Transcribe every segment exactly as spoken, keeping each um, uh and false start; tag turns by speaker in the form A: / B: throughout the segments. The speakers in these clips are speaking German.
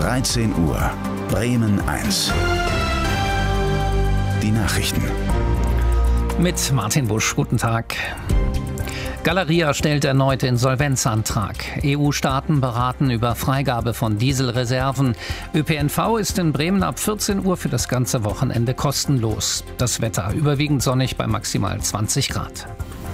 A: dreizehn Uhr, Bremen eins. Die Nachrichten.
B: Mit Martin Busch, guten Tag. Galeria stellt erneut Insolvenzantrag. E U-Staaten beraten über Freigabe von Dieselreserven. Ö P N V ist in Bremen ab vierzehn Uhr für das ganze Wochenende kostenlos. Das Wetter überwiegend sonnig bei maximal zwanzig Grad.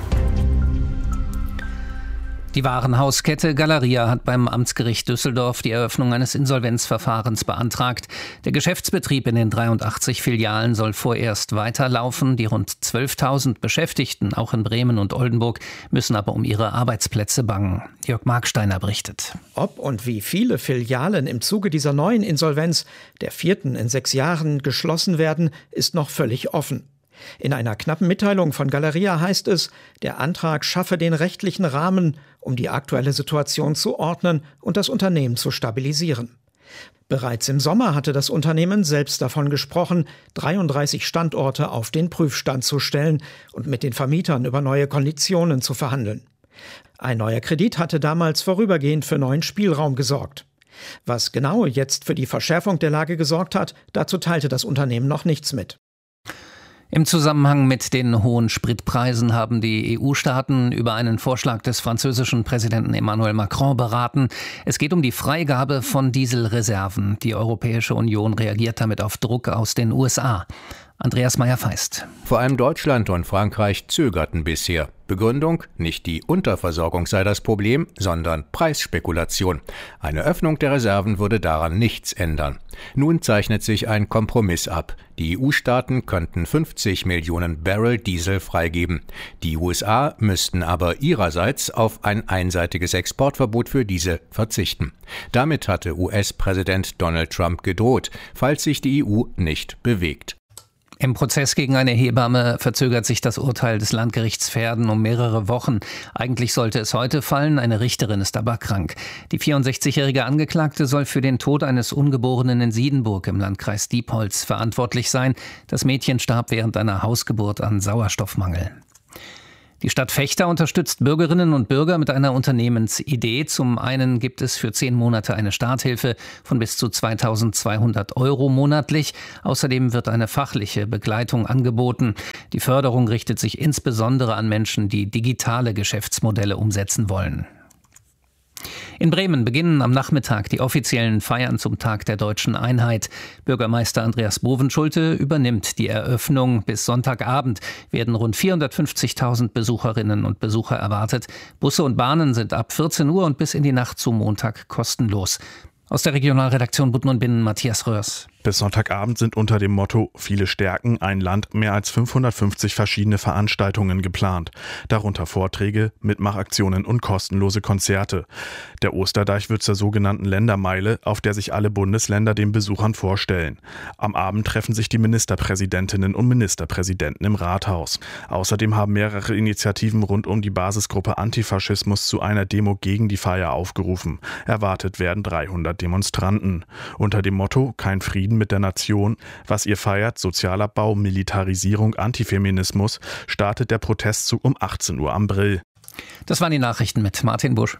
B: Die Warenhauskette Galeria hat beim Amtsgericht Düsseldorf die Eröffnung eines Insolvenzverfahrens beantragt. Der Geschäftsbetrieb in den dreiundachtzig Filialen soll vorerst weiterlaufen. Die rund zwölftausend Beschäftigten, auch in Bremen und Oldenburg, müssen aber um ihre Arbeitsplätze bangen. Jörg Marksteiner berichtet.
C: Ob und wie viele Filialen im Zuge dieser neuen Insolvenz, der vierten in sechs Jahren, geschlossen werden, ist noch völlig offen. In einer knappen Mitteilung von Galeria heißt es, der Antrag schaffe den rechtlichen Rahmen, um die aktuelle Situation zu ordnen und das Unternehmen zu stabilisieren. Bereits im Sommer hatte das Unternehmen selbst davon gesprochen, dreiunddreißig Standorte auf den Prüfstand zu stellen und mit den Vermietern über neue Konditionen zu verhandeln. Ein neuer Kredit hatte damals vorübergehend für neuen Spielraum gesorgt. Was genau jetzt für die Verschärfung der Lage gesorgt hat, dazu teilte das Unternehmen noch nichts mit.
B: Im Zusammenhang mit den hohen Spritpreisen haben die E U-Staaten über einen Vorschlag des französischen Präsidenten Emmanuel Macron beraten. Es geht um die Freigabe von Dieselreserven. Die Europäische Union reagiert damit auf Druck aus den U S A. Andreas Meyer-Feist.
D: Vor allem Deutschland und Frankreich zögerten bisher. Begründung: Nicht die Unterversorgung sei das Problem, sondern Preisspekulation. Eine Öffnung der Reserven würde daran nichts ändern. Nun zeichnet sich ein Kompromiss ab. Die E U-Staaten könnten fünfzig Millionen Barrel Diesel freigeben. Die U S A müssten aber ihrerseits auf ein einseitiges Exportverbot für diese verzichten. Damit hatte U S-Präsident Donald Trump gedroht, falls sich die E U nicht bewegt.
B: Im Prozess gegen eine Hebamme verzögert sich das Urteil des Landgerichts Verden um mehrere Wochen. Eigentlich sollte es heute fallen, eine Richterin ist aber krank. Die vierundsechzigjährige Angeklagte soll für den Tod eines Ungeborenen in Siedenburg im Landkreis Diepholz verantwortlich sein. Das Mädchen starb während einer Hausgeburt an Sauerstoffmangel. Die Stadt Vechta unterstützt Bürgerinnen und Bürger mit einer Unternehmensidee. Zum einen gibt es für zehn Monate eine Starthilfe von bis zu zweitausendzweihundert Euro monatlich. Außerdem wird eine fachliche Begleitung angeboten. Die Förderung richtet sich insbesondere an Menschen, die digitale Geschäftsmodelle umsetzen wollen. In Bremen beginnen am Nachmittag die offiziellen Feiern zum Tag der Deutschen Einheit. Bürgermeister Andreas Bovenschulte übernimmt die Eröffnung. Bis Sonntagabend werden rund vierhundertfünfzigtausend Besucherinnen und Besucher erwartet. Busse und Bahnen sind ab vierzehn Uhr und bis in die Nacht zum Montag kostenlos. Aus der Regionalredaktion Budden und Binnen Matthias Röhrs.
E: Bis Sonntagabend sind unter dem Motto Viele Stärken, ein Land mehr als fünfhundertfünfzig verschiedene Veranstaltungen geplant. Darunter Vorträge, Mitmachaktionen und kostenlose Konzerte. Der Osterdeich wird zur sogenannten Ländermeile, auf der sich alle Bundesländer den Besuchern vorstellen. Am Abend treffen sich die Ministerpräsidentinnen und Ministerpräsidenten im Rathaus. Außerdem haben mehrere Initiativen rund um die Basisgruppe Antifaschismus zu einer Demo gegen die Feier aufgerufen. Erwartet werden dreihundert Demonstranten. Unter dem Motto Kein Frieden mit der Nation, was ihr feiert, Sozialabbau, Militarisierung, Antifeminismus, startet der Protestzug um achtzehn Uhr am Brill.
B: Das waren die Nachrichten mit Martin Busch.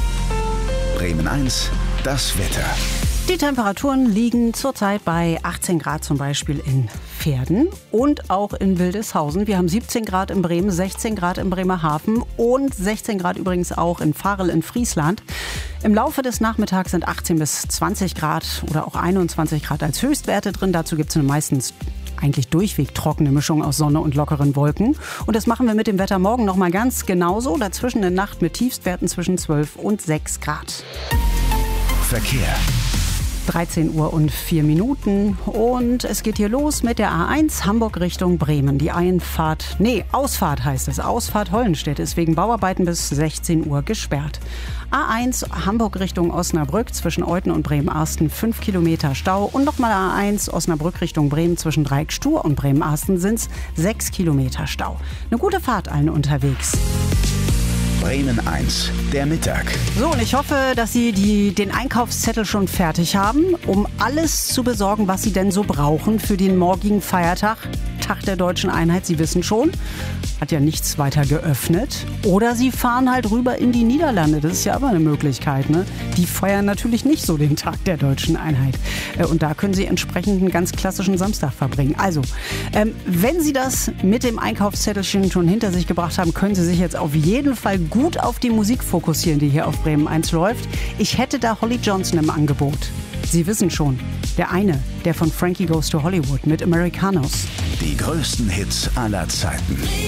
A: Bremen eins, das Wetter.
F: Die Temperaturen liegen zurzeit bei achtzehn Grad zum Beispiel in Verden und auch in Wildeshausen. Wir haben siebzehn Grad in Bremen, sechzehn Grad in Bremerhaven und sechzehn Grad übrigens auch in Varel in Friesland. Im Laufe des Nachmittags sind achtzehn bis zwanzig Grad oder auch einundzwanzig Grad als Höchstwerte drin. Dazu gibt es meistens eigentlich durchweg trockene Mischung aus Sonne und lockeren Wolken. Und das machen wir mit dem Wetter morgen noch mal ganz genauso. Dazwischen eine Nacht mit Tiefstwerten zwischen zwölf und sechs Grad.
A: Verkehr.
F: dreizehn Uhr und vier Minuten und es geht hier los mit der A eins Hamburg Richtung Bremen. Die Einfahrt, nee, Ausfahrt heißt es. Ausfahrt Hollenstedt ist wegen Bauarbeiten bis sechzehn Uhr gesperrt. A eins Hamburg Richtung Osnabrück zwischen Euthen und Bremen-Arsten fünf Kilometer Stau und nochmal A eins Osnabrück Richtung Bremen zwischen Dreieckstuhr und Bremen-Arsten sind es sechs Kilometer Stau. Eine gute Fahrt allen unterwegs.
A: Bremen eins, der Mittag.
F: So, und ich hoffe, dass Sie die, den Einkaufszettel schon fertig haben, um alles zu besorgen, was Sie denn so brauchen für den morgigen Feiertag, Tag der Deutschen Einheit. Sie wissen schon, hat ja nichts weiter geöffnet. Oder Sie fahren halt rüber in die Niederlande. Das ist ja aber eine Möglichkeit, ne? Die feiern natürlich nicht so den Tag der Deutschen Einheit. Und da können Sie entsprechend einen ganz klassischen Samstag verbringen. Also, ähm, wenn Sie das mit dem Einkaufszettelchen schon hinter sich gebracht haben, können Sie sich jetzt auf jeden Fall gut auf die Musik fokussieren, die hier auf Bremen eins läuft. Ich hätte da Holly Johnson im Angebot. Sie wissen schon, der eine, der von Frankie Goes to Hollywood mit Americanos.
A: Die größten Hits aller Zeiten.